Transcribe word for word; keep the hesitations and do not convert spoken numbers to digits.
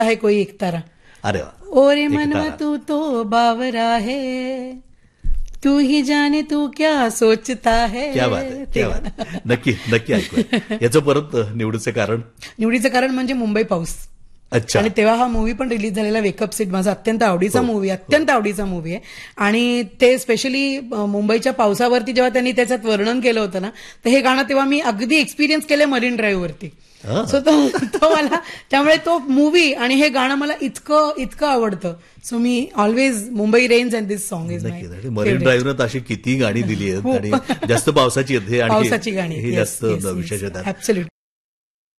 है कोई एक तारा. अरे वा. ओरे मनवा तू तो बावरा है, तू ही जाने तू क्या सोचता है. क्या बात आहे, क्या बात आहे. नक्की नक्की ऐकूया. याचं परत निवडीचं कारण निवडीचं कारण म्हणजे मुंबई पाऊस. अच्छा. आणि तेव्हा हा मूवी पण रिलीज झालेला वेकअप सीट माझा अत्यंत आवडीचा मूवी अत्यंत आवडीचा मूवी आहे. आणि ते स्पेशली मुंबईच्या पावसावरती जेव्हा त्यांनी त्याच्यात वर्णन केलं होतं ना, तर हे गाणं तेव्हा मी अगदी एक्सपिरियन्स केलं मरीन ड्राईव्ह वरती. सो तो तो मला त्यामुळे तो मूवी आणि हे गाणं मला इतकं इतकं आवडतं. So me always Mumbai rains and this song is my. Marine ड्राईव्हनं अशी किती गाणी दिली आहेत आणि जास्त पावसाची आहेत. पावसाची गाणी हे जास्त विशेष आहेत. ऍब्सोल्युटली.